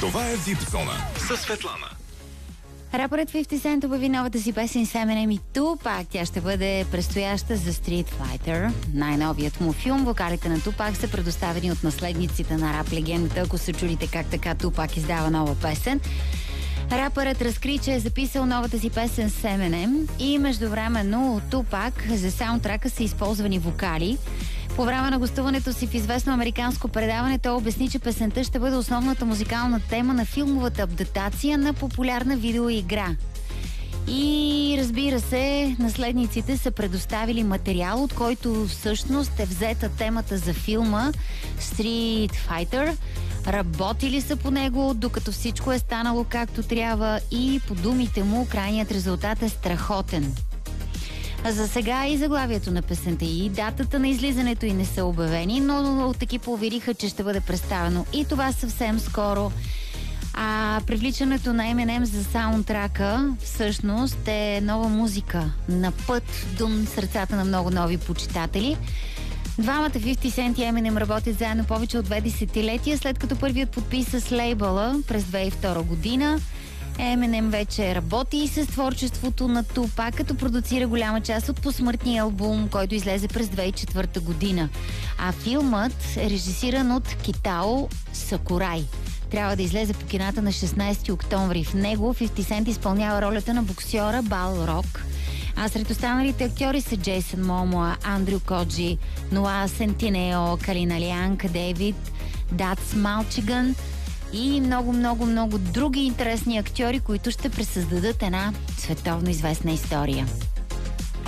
Това е Вип Зона със Светлана. Рапърът 50 Cent обяви новата си песен с Eminem и Тупак. Тя ще бъде предстояща за Street Fighter, най-новият му филм. Вокалите на Тупак са предоставени от наследниците на рап легендата. Ако се чудите как така Тупак издава нова песен. Рапърът разкри, че е записал новата си песен с Eminem и междувременно от Тупак за саундтрака са използвани вокали. По време на гостуването си в известно американско предаване той обясни, че песента ще бъде основната музикална тема на филмовата адаптация на популярна видеоигра. И разбира се, наследниците са предоставили материал, от който всъщност е взета темата за филма Street Fighter. Работили са по него, докато всичко е станало както трябва и по думите му крайният резултат е страхотен. За сега и заглавието на песента и датата на излизането й не са обявени, но от екипа увериха, че ще бъде представено и това съвсем скоро. А привличането на Eminem за саундтрака всъщност е нова музика на път до сърцата на много нови почитатели. Двамата 50 Cent и Eminem работят заедно повече от 2 десетилетия, след като първият подписа с лейбъла през 2002 година. Eminem вече работи и с творчеството на Тупак, като продуцира голяма част от посмъртния албум, който излезе през 2004 година. А филмът е режисиран от Китао Сакурай. Трябва да излезе по кината на 16 октомври. В него 50 Cent изпълнява ролята на боксьора Бал Рок. А сред останалите актьори са Джейсън Момоа, Андрю Коджи, Ноа Сентинео, Калина Лианг, Дейвид, Дац Малчиган и много други интересни актьори, които ще пресъздадат една световно известна история.